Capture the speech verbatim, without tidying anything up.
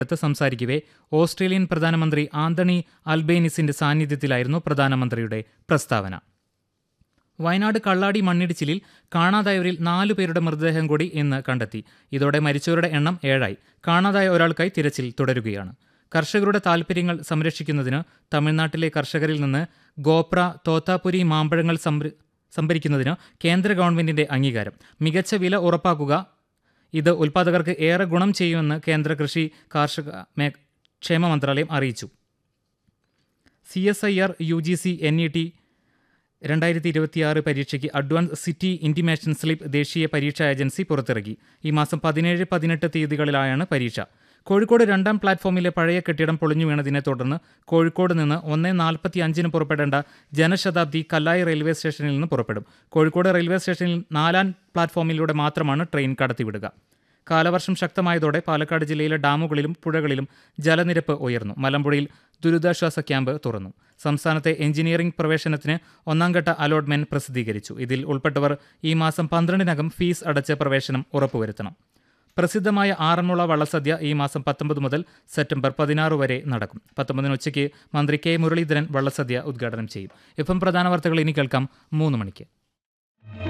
സംസാരിക്കവേ ഓസ്ട്രേലിയൻ പ്രധാനമന്ത്രി ആന്റണി അൽബേനിസിന്റെ സാന്നിധ്യത്തിലായിരുന്നു പ്രധാനമന്ത്രിയുടെ പ്രസ്താവന. വയനാട് കള്ളാടി മണ്ണിടിച്ചിലിൽ കാണാതായവരിൽ നാലു പേരുടെ മൃതദേഹം കൂടി ഇന്ന് കണ്ടെത്തി. ഇതോടെ മരിച്ചവരുടെ എണ്ണം ഏഴായി. കാണാതായ ഒരാൾക്കായി തിരച്ചിൽ തുടരുകയാണ്. കർഷകരുടെ താൽപ്പര്യങ്ങൾ സംരക്ഷിക്കുന്നതിന് തമിഴ്നാട്ടിലെ കർഷകരിൽ നിന്ന് ഗോപ്ര, തോത്താപുരി മാമ്പഴങ്ങൾ സംഭരിക്കുന്നതിന് കേന്ദ്ര ഗവൺമെന്റിന്റെ അംഗീകാരം. മികച്ച വില ഉറപ്പാക്കുക. ഇത് ഉൽപ്പാദകർക്ക് ഏറെ ഗുണം ചെയ്യുമെന്ന് കേന്ദ്ര കൃഷി കാർഷിക ക്ഷേമ മന്ത്രാലയം അറിയിച്ചു. C S I are you G C N E T രണ്ടായിരത്തി ഇരുപത്തിയാറ് പരീക്ഷയ്ക്ക് അഡ്വാൻസ് സിറ്റി ഇൻറ്റിമേഷൻ സ്ലിപ്പ് ദേശീയ പരീക്ഷാ ഏജൻസി പുറത്തിറക്കി. ഈ മാസം പതിനേഴ് പതിനെട്ട് തീയതികളിലായാണ് പരീക്ഷ. കോഴിക്കോട് രണ്ടാം പ്ലാറ്റ്ഫോമിലെ പഴയ കെട്ടിടം പൊളിഞ്ഞു വീണതിനെ തുടർന്ന് കോഴിക്കോട് നിന്ന് ഒന്ന് നാൽപ്പത്തി അഞ്ചിന് പുറപ്പെടേണ്ട ജനശതാബ്ദി കല്ലായി റെയിൽവേ സ്റ്റേഷനിൽ നിന്ന് പുറപ്പെടും. കോഴിക്കോട് റെയിൽവേ സ്റ്റേഷനിൽ നാലാം പ്ലാറ്റ്ഫോമിലൂടെ മാത്രമാണ് ട്രെയിൻ കടത്തിവിടുക. കാലവർഷം ശക്തമായതോടെ പാലക്കാട് ജില്ലയിലെ ഡാമുകളിലും പുഴകളിലും ജലനിരപ്പ് ഉയർന്നു. മലമ്പുഴയിൽ ദുരിതാശ്വാസ ക്യാമ്പ് തുറന്നു. സംസ്ഥാനത്തെ എഞ്ചിനീയറിംഗ് പ്രവേശനത്തിന് ഒന്നാംഘട്ട അലോട്ട്മെന്റ് പ്രസിദ്ധീകരിച്ചു. ഇതിൽ ഉൾപ്പെട്ടവർ ഈ മാസം പന്ത്രണ്ടിനകം ഫീസ് അടച്ച് പ്രവേശനം ഉറപ്പുവരുത്തണം. പ്രസിദ്ധമായ ആറന്മുള വള്ളസദ്യ ഈ മാസം പത്തൊമ്പത് മുതൽ സെപ്റ്റംബർ പതിനാറ് വരെ നടക്കും. പത്തൊമ്പതിന് ഉച്ചയ്ക്ക് മന്ത്രി കെ മുരളീധരൻ വള്ളസദ്യ ഉദ്ഘാടനം ചെയ്യും. എഫ് എം പ്രധാന വാർത്തകൾ ഇനി കേൾക്കാം മൂന്ന് മണിക്ക്.